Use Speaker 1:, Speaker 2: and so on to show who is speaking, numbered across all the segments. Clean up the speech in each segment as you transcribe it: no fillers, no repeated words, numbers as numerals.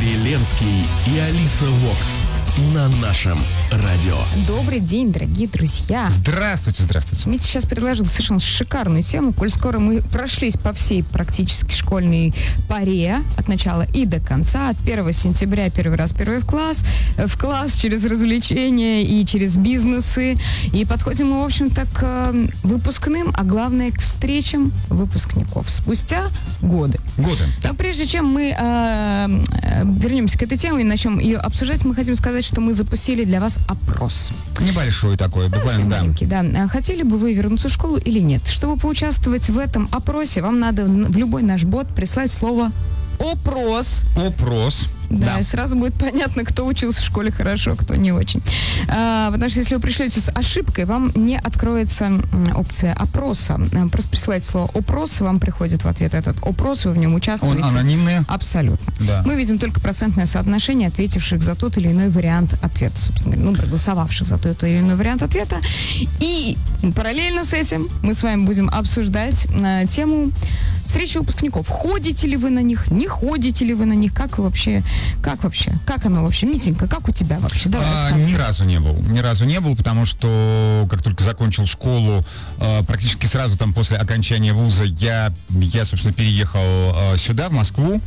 Speaker 1: Дмитрий Ленский и Алиса Вокс на нашем радио.
Speaker 2: Добрый день, дорогие друзья.
Speaker 3: Здравствуйте, здравствуйте.
Speaker 2: Митя сейчас предложил совершенно шикарную тему, коль скоро мы прошлись по всей практически школьной паре от начала и до конца, от 1 сентября первый в класс через развлечения и через бизнесы, и подходим мы, в общем-то, к выпускным, а главное, к встречам выпускников спустя годы.
Speaker 3: Да.
Speaker 2: Но прежде чем мы вернемся к этой теме и начнем ее обсуждать, мы хотим сказать, что мы запустили для вас опрос.
Speaker 3: Небольшой такой, буквально, да.
Speaker 2: Маленький, да. Хотели бы вы вернуться в школу или нет? Чтобы поучаствовать в этом опросе, вам надо в любой наш бот прислать слово «опрос».
Speaker 3: Опрос.
Speaker 2: Да, и сразу будет понятно, кто учился в школе хорошо, кто не очень. Потому что если вы пришлете с ошибкой, вам не откроется опция опроса. Просто присылайте слово «опрос», вам приходит в ответ этот опрос, вы в нем участвуете.
Speaker 3: Он анонимный?
Speaker 2: Абсолютно.
Speaker 3: Да.
Speaker 2: Мы видим только процентное соотношение ответивших за тот или иной вариант ответа, собственно говоря, проголосовавших за тот или иной вариант ответа. И параллельно с этим мы с вами будем обсуждать тему встречи выпускников. Ходите ли вы на них, не ходите ли вы на них, как вообще? Как оно вообще? Митенька, как у тебя вообще? Давай рассказывай.
Speaker 3: Ни разу не был, потому что как только закончил школу, практически сразу там после окончания вуза я собственно, переехал сюда, в Москву.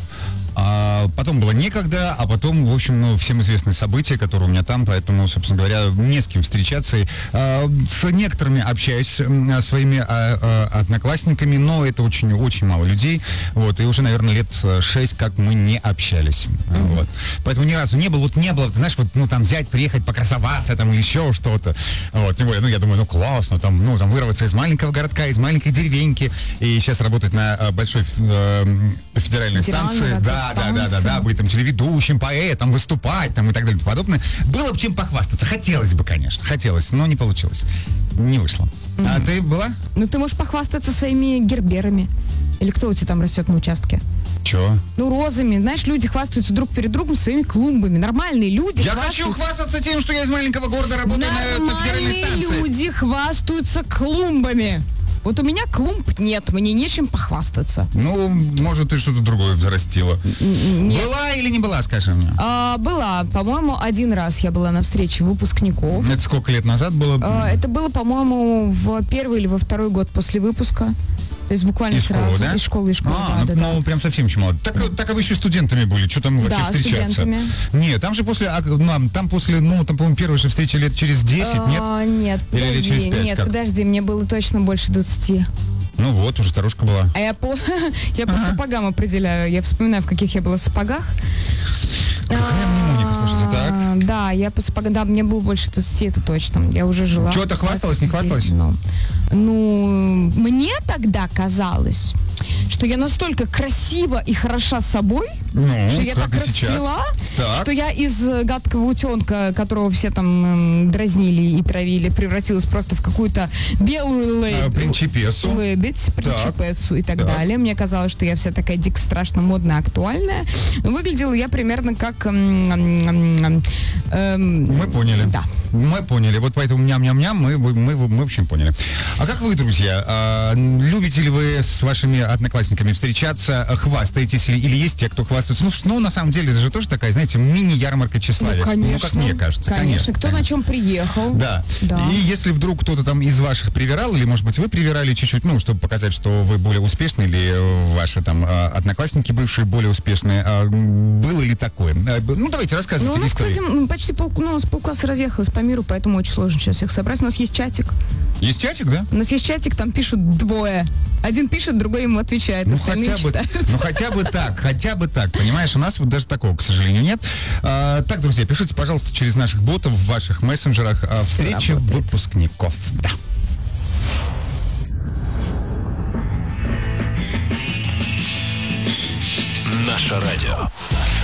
Speaker 3: Потом было некогда, а потом, в общем, всем известные события, которые у меня там, поэтому, собственно говоря, не с кем встречаться. С некоторыми общаюсь, своими одноклассниками, но это очень мало людей, и уже, наверное, лет 6, как мы не общались. Поэтому ни разу не было, знаешь, там взять, приехать, покрасоваться, там, или еще что-то. Тем более, я думаю, классно, там вырваться из маленького городка, из маленькой деревеньки, и сейчас работать на большой федеральной станции. Да, быть там телеведущим, поэтом, выступать там и так далее и подобное. Было бы чем похвастаться. Хотелось бы, конечно. Но не получилось. Не вышло. А ты была?
Speaker 2: Ты можешь похвастаться своими герберами. Или кто у тебя там растет на участке?
Speaker 3: Чё?
Speaker 2: Розами. Знаешь, люди хвастаются друг перед другом своими клумбами. Нормальные люди
Speaker 3: хочу хвастаться тем, что я из маленького города работаю на федеральной станции.
Speaker 2: Нормальные люди хвастаются клумбами. Вот у меня клумб нет, мне нечем похвастаться.
Speaker 3: Может, ты что-то другое взрастила.
Speaker 2: Нет.
Speaker 3: Была или не была, скажи мне?
Speaker 2: Была. По-моему, один раз я была на встрече выпускников.
Speaker 3: Это сколько лет назад было?
Speaker 2: Это было, по-моему, в первый или во второй год после выпуска. То есть буквально
Speaker 3: из
Speaker 2: сразу.
Speaker 3: Школы, да?
Speaker 2: Из школы, да.
Speaker 3: Прям совсем еще мало. Так вы еще студентами были, что там вообще встречаться?
Speaker 2: Студентами.
Speaker 3: Нет, там же после, по-моему, первая же встреча лет через 10, нет?
Speaker 2: Нет,
Speaker 3: или через 5,
Speaker 2: подожди, мне было точно больше 20.
Speaker 3: Уже старушка была.
Speaker 2: А я по сапогам определяю. Я вспоминаю, в каких я была сапогах.
Speaker 3: Какая мнемоника, слушайте, так?
Speaker 2: Да, я по сапогам, да, мне было больше 20, это точно. Я уже жила.
Speaker 3: Чего-то хвасталась, не хвасталась?
Speaker 2: Мне тогда казалось, что я настолько красива и хороша собой, что я так расцвела, что я из гадкого утенка, которого все там дразнили и травили, превратилась просто в какую-то белую
Speaker 3: принцессу,
Speaker 2: и так далее. Мне казалось, что я вся такая дико страшно модная, актуальная. Выглядела я примерно как... Мы
Speaker 3: поняли.
Speaker 2: Да.
Speaker 3: Мы поняли. Вот поэтому ням-ням-ням мы в общем поняли. А как вы, друзья, любите ли вы с вашими одноклассниками встречаться, хвастаетесь ли, или есть те, кто хвастается? На самом деле, это же тоже такая, знаете, мини-ярмарка тщеславия.
Speaker 2: Конечно.
Speaker 3: Как мне кажется.
Speaker 2: Конечно. Кто на чем приехал.
Speaker 3: Да. И если вдруг кто-то там из ваших привирал, или, может быть, вы привирали чуть-чуть, чтобы показать, что вы более успешны, или ваши там одноклассники бывшие более успешные, было ли такое? Давайте, рассказывайте историю.
Speaker 2: Кстати, почти полкласса разъехалось по миру, поэтому очень сложно сейчас всех собрать. У нас есть чатик.
Speaker 3: Есть чатик, да?
Speaker 2: У нас есть чатик, там пишут двое. Один пишет, другой ему отвечает.
Speaker 3: Хотя бы так, понимаешь, у нас вот даже такого, к сожалению, нет. Так, друзья, пишите, пожалуйста, через наших ботов в ваших мессенджерах встречи выпускников. Да.
Speaker 1: Наше радио.